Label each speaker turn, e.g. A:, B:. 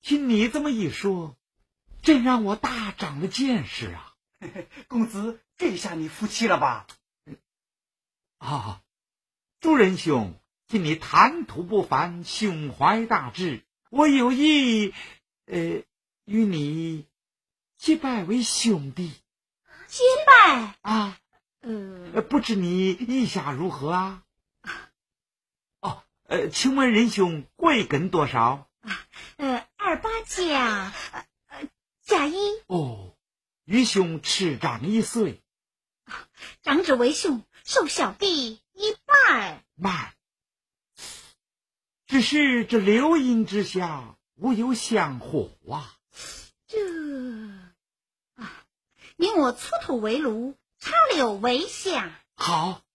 A: 听你这么一说，真让我大长了见识啊！
B: 公子这下你服气了吧？
A: 啊，主人兄，听你谈吐不凡，胸怀大志，我有意与你结拜为兄弟。
C: 结拜
A: 啊？不知你意下如何啊？哦，请问仁兄贵庚多少
C: ？28加1。
A: 哦，与兄持长1岁。
C: 长者为兄，受小弟一拜。
A: 慢，只是这流荫之下无有香火啊。
C: 您我出土为炉，插柳为香。
A: 好，